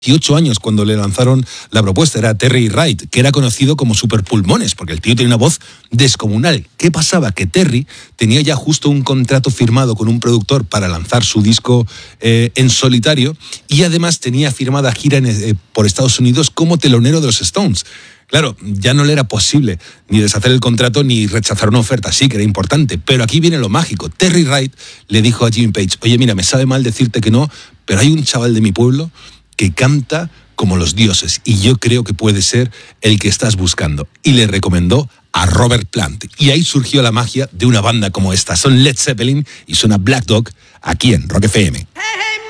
18 años cuando le lanzaron la propuesta, era Terry Wright, que era conocido como Superpulmones, porque el tío tenía una voz descomunal. ¿Qué pasaba? Que Terry tenía ya justo un contrato firmado con un productor para lanzar su disco en solitario, y además tenía firmada gira por Estados Unidos como telonero de los Stones. Claro, ya no le era posible ni deshacer el contrato ni rechazar una oferta, sí que era importante, pero aquí viene lo mágico. Terry Wright le dijo a Jimmy Page: oye, mira, me sabe mal decirte que no, pero hay un chaval de mi pueblo que canta como los dioses y yo creo que puede ser el que estás buscando. Y le recomendó a Robert Plant. Y ahí surgió la magia de una banda como esta. Son Led Zeppelin y suena Black Dog aquí en Rock FM. Hey, hey.